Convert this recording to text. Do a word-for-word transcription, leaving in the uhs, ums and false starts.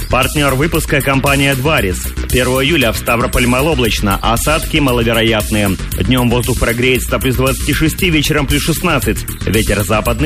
Партнер выпуска — компания «Дварис». первого июля в Ставрополь малооблачно, осадки маловероятные. Днем воздух прогреется до плюс двадцати шести, вечером плюс шестнадцать. Ветер западный